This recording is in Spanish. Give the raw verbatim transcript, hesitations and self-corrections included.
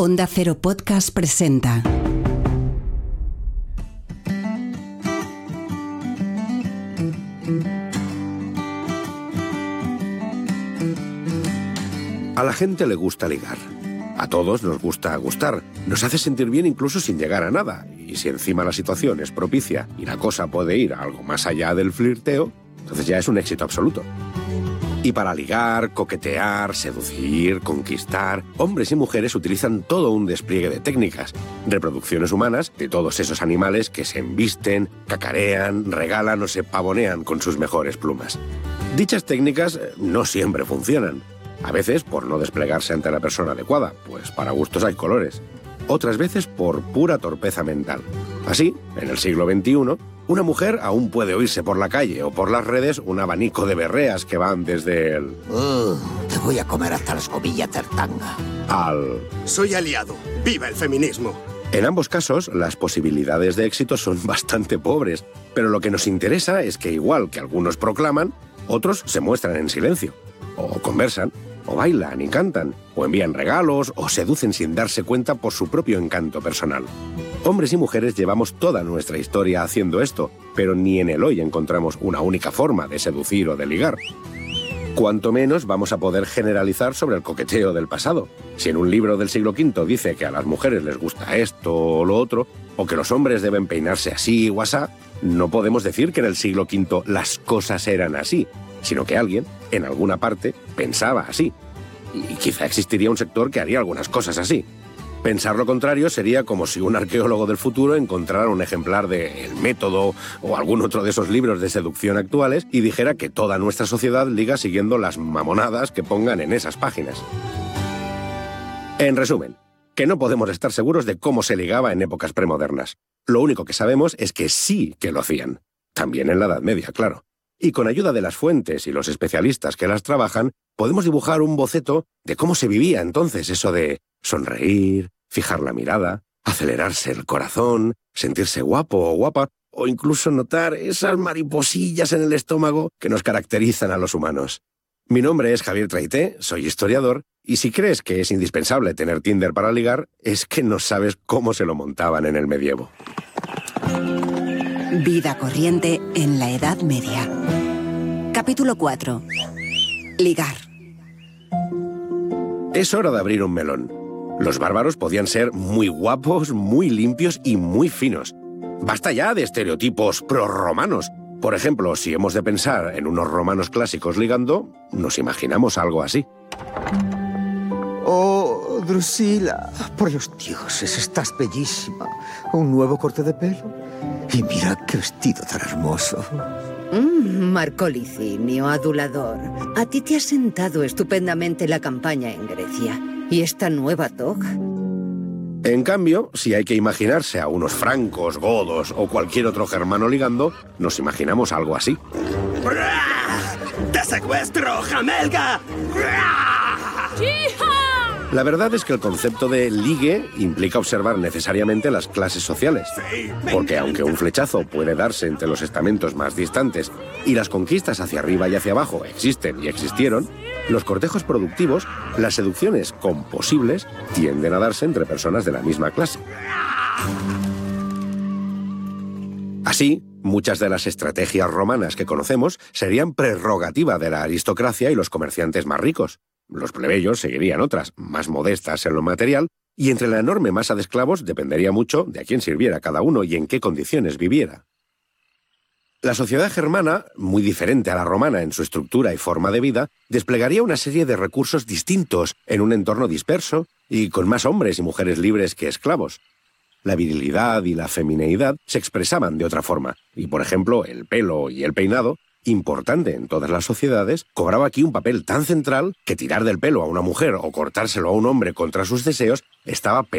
Onda Cero Podcast presenta. A la gente le gusta ligar. A todos nos gusta gustar. Nos hace sentir bien incluso sin llegar a nada. Y si encima la situación es propicia y la cosa puede ir a algo más allá del flirteo, entonces ya es un éxito absoluto. Y para ligar, coquetear, seducir, conquistar, hombres y mujeres utilizan todo un despliegue de técnicas, reproducciones humanas de todos esos animales que se embisten, cacarean, regalan o se pavonean con sus mejores plumas. Dichas técnicas no siempre funcionan. A veces por no desplegarse ante la persona adecuada, pues para gustos hay colores. Otras veces por pura torpeza mental. Así, en el siglo veintiuno, una mujer aún puede oírse por la calle o por las redes un abanico de berreas que van desde el... Uh, te voy a comer hasta la escobilla tertanga. Al... Soy aliado. ¡Viva el feminismo! En ambos casos, las posibilidades de éxito son bastante pobres, pero lo que nos interesa es que igual que algunos proclaman, otros se muestran en silencio, o conversan, o bailan y cantan, o envían regalos, o seducen sin darse cuenta por su propio encanto personal. Hombres y mujeres llevamos toda nuestra historia haciendo esto, pero ni en el hoy encontramos una única forma de seducir o de ligar. Cuanto menos vamos a poder generalizar sobre el coqueteo del pasado. Si en un libro del siglo quinto dice que a las mujeres les gusta esto o lo otro, o que los hombres deben peinarse así o asá, no podemos decir que en el siglo quinto las cosas eran así, sino que alguien, en alguna parte, pensaba así. Y quizá existiría un sector que haría algunas cosas así. Pensar lo contrario sería como si un arqueólogo del futuro encontrara un ejemplar de El Método o algún otro de esos libros de seducción actuales y dijera que toda nuestra sociedad liga siguiendo las mamonadas que pongan en esas páginas. En resumen, que no podemos estar seguros de cómo se ligaba en épocas premodernas. Lo único que sabemos es que sí que lo hacían. También en la Edad Media, claro. Y con ayuda de las fuentes y los especialistas que las trabajan, podemos dibujar un boceto de cómo se vivía entonces eso de sonreír, fijar la mirada, acelerarse el corazón, sentirse guapo o guapa, o incluso notar esas mariposillas en el estómago que nos caracterizan a los humanos. Mi nombre es Javier Traité, soy historiador, y si crees que es indispensable tener Tinder para ligar, es que no sabes cómo se lo montaban en el medievo. Vida corriente en la Edad Media. Capítulo cuatro. Ligar. Es hora de abrir un melón. Los bárbaros podían ser muy guapos, muy limpios y muy finos. Basta ya de estereotipos prorromanos. Por ejemplo, si hemos de pensar en unos romanos clásicos ligando, nos imaginamos algo así. Oh, Drusila, por los dioses, estás bellísima. ¿Un nuevo corte de pelo? Y mira qué vestido tan hermoso. Mm, Marco Licinio, adulador. A ti te ha sentado estupendamente la campaña en Grecia. ¿Y esta nueva toga? En cambio, si hay que imaginarse a unos francos, godos o cualquier otro germano ligando, nos imaginamos algo así. ¡Te secuestro, Jamelga! La verdad es que el concepto de ligue implica observar necesariamente las clases sociales, porque aunque un flechazo puede darse entre los estamentos más distantes y las conquistas hacia arriba y hacia abajo existen y existieron, los cortejos productivos, las seducciones composibles, tienden a darse entre personas de la misma clase. Así, muchas de las estrategias romanas que conocemos serían prerrogativa de la aristocracia y los comerciantes más ricos. Los plebeyos seguirían otras, más modestas en lo material, y entre la enorme masa de esclavos dependería mucho de a quién sirviera cada uno y en qué condiciones viviera. La sociedad germana, muy diferente a la romana en su estructura y forma de vida, desplegaría una serie de recursos distintos en un entorno disperso y con más hombres y mujeres libres que esclavos. La virilidad y la femineidad se expresaban de otra forma, y por ejemplo el pelo y el peinado, importante en todas las sociedades, cobraba aquí un papel tan central que tirar del pelo a una mujer o cortárselo a un hombre contra sus deseos estaba